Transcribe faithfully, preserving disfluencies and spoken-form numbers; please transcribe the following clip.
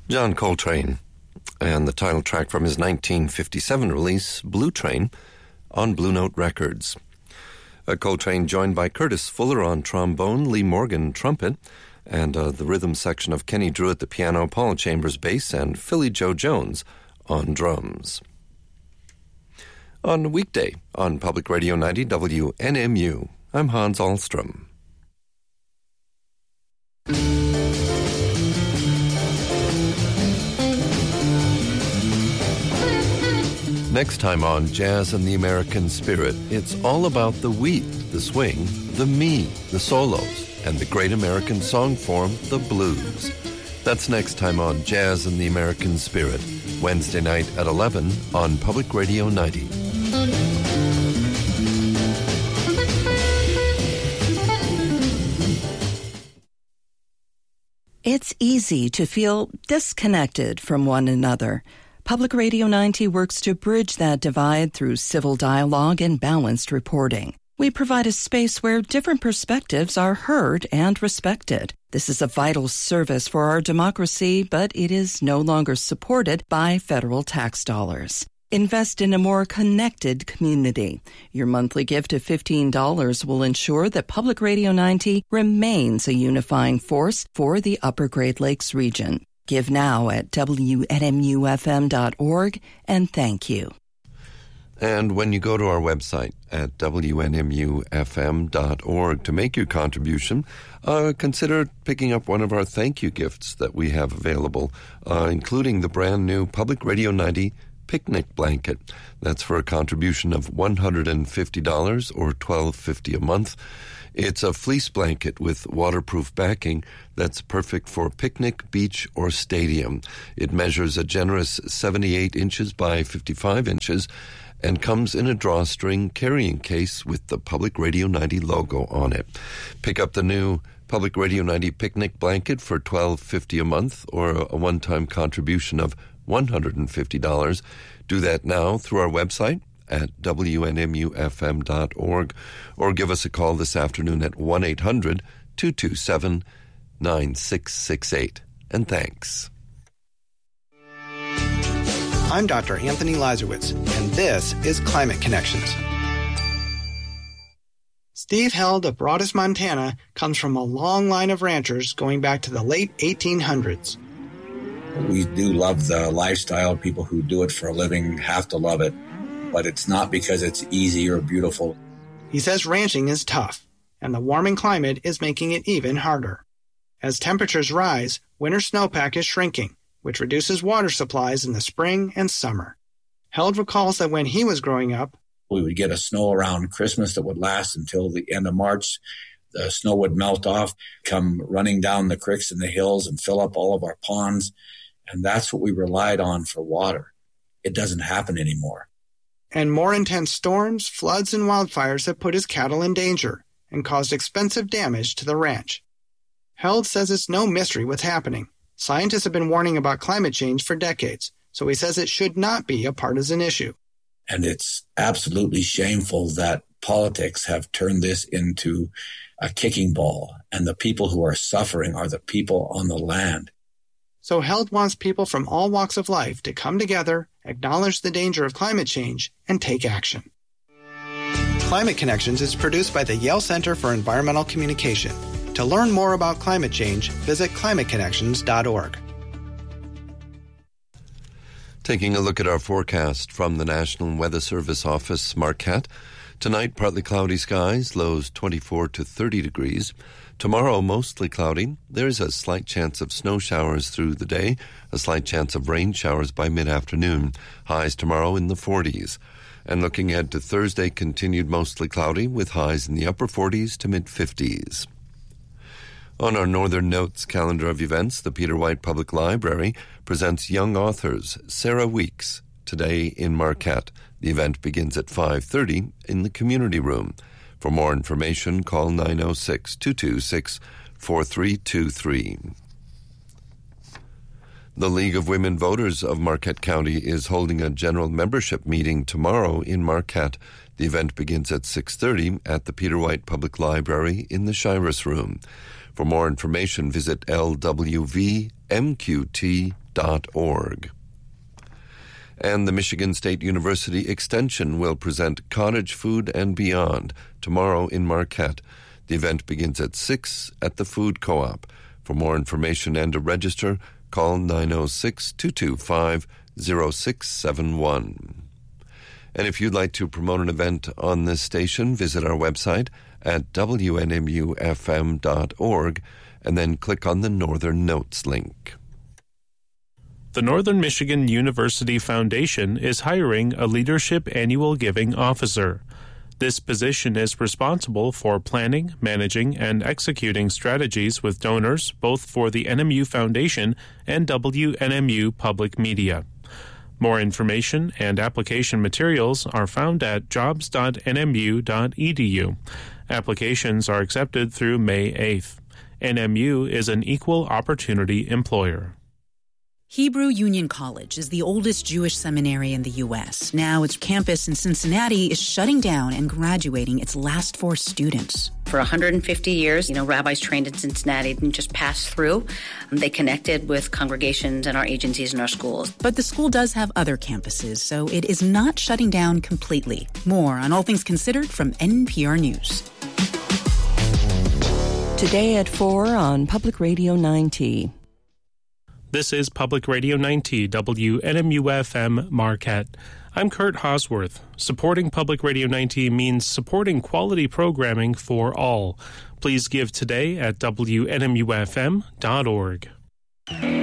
John Coltrane, and the title track from his nineteen fifty-seven release, Blue Train, on Blue Note Records. Uh, Coltrane joined by Curtis Fuller on trombone, Lee Morgan trumpet, and uh, the rhythm section of Kenny Drew at the piano, Paul Chambers bass, and Philly Joe Jones on drums. On weekday on Public Radio ninety W N M U, I'm Hans Ahlstrom. Next time on Jazz and the American Spirit, it's all about the wheat, the swing, the me, the solos, and the great American song form, the blues. That's next time on Jazz and the American Spirit, Wednesday night at eleven on Public Radio ninety. It's easy to feel disconnected from one another. Public Radio ninety works to bridge that divide through civil dialogue and balanced reporting. We provide a space where different perspectives are heard and respected. This is a vital service for our democracy, but it is no longer supported by federal tax dollars. Invest in a more connected community. Your monthly gift of fifteen dollars will ensure that Public Radio ninety remains a unifying force for the Upper Great Lakes region. Give now at W N M U F M dot org, and thank you. And when you go to our website at W N M U F M dot org to make your contribution, uh, consider picking up one of our thank you gifts that we have available, uh, including the brand new Public Radio ninety picnic blanket. That's for a contribution of one hundred fifty dollars or twelve dollars and fifty cents a month. It's a fleece blanket with waterproof backing that's perfect for picnic, beach, or stadium. It measures a generous seventy-eight inches by fifty-five inches and comes in a drawstring carrying case with the Public Radio ninety logo on it. Pick up the new Public Radio ninety picnic blanket for twelve dollars and fifty cents a month or a one-time contribution of one hundred fifty dollars. Do that now through our website at W N M U F M dot org, or give us a call this afternoon at one eight hundred two two seven nine six six eight. And thanks. I'm Doctor Anthony Lazarowitz, and this is Climate Connections. Steve Held of Broadus, Montana, comes from a long line of ranchers going back to the late eighteen hundreds. We do love the lifestyle. People who do it for a living have to love it. But it's not because it's easy or beautiful. He says ranching is tough, and the warming climate is making it even harder. As temperatures rise, winter snowpack is shrinking, which reduces water supplies in the spring and summer. Held recalls that when he was growing up, we would get a snow around Christmas that would last until the end of March. The snow would melt off, come running down the creeks and the hills and fill up all of our ponds. And that's what we relied on for water. It doesn't happen anymore. And more intense storms, floods, and wildfires have put his cattle in danger and caused expensive damage to the ranch. Held says it's no mystery what's happening. Scientists have been warning about climate change for decades, so he says it should not be a partisan issue. And it's absolutely shameful that politics have turned this into a kicking ball, and the people who are suffering are the people on the land. So Held wants people from all walks of life to come together, acknowledge the danger of climate change, and take action. Climate Connections is produced by the Yale Center for Environmental Communication. To learn more about climate change, visit climate connections dot org. Taking a look at our forecast from the National Weather Service Office, Marquette. Tonight, partly cloudy skies, lows twenty-four to thirty degrees. Tomorrow, mostly cloudy. There is a slight chance of snow showers through the day, a slight chance of rain showers by mid-afternoon. Highs tomorrow in the forties. And looking ahead to Thursday, continued mostly cloudy with highs in the upper forties to mid-fifties. On our Northern Notes calendar of events, the Peter White Public Library presents young authors Sarah Weeks today in Marquette. The event begins at five thirty in the community room. For more information, call nine oh six, two two six, four three two three. The League of Women Voters of Marquette County is holding a general membership meeting tomorrow in Marquette. The event begins at six thirty at the Peter White Public Library in the Shiras Room. For more information, visit L W V M Q T dot org. And the Michigan State University Extension will present Cottage Food and Beyond tomorrow in Marquette. The event begins at six at the Food Co-op. For more information and to register, call nine oh six, two two five, oh six seven one. And if you'd like to promote an event on this station, visit our website at w n m u f m dot org and then click on the Northern Notes link. The Northern Michigan University Foundation is hiring a Leadership Annual Giving Officer. This position is responsible for planning, managing, and executing strategies with donors both for the N M U Foundation and W N M U Public Media. More information and application materials are found at jobs dot n m u dot e d u. Applications are accepted through May eighth. N M U is an equal opportunity employer. Hebrew Union College is the oldest Jewish seminary in the U S. Now its campus in Cincinnati is shutting down and graduating its last four students. For one hundred fifty years, you know, rabbis trained in Cincinnati didn't just pass through. They connected with congregations and our agencies and our schools. But the school does have other campuses, so it is not shutting down completely. More on All Things Considered from N P R News. Today at four on Public Radio ninety. This is Public Radio ninety, W N M U F M, Marquette. I'm Kurt Hosworth. Supporting Public Radio ninety means supporting quality programming for all. Please give today at w n m u f m dot org.